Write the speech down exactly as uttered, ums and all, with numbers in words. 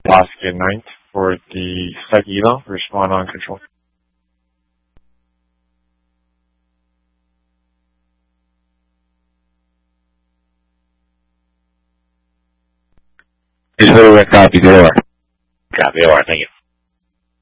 Alaska ninth for the site eval. Respond on control. Is Little Red copy, go over. Copy, over, thank you.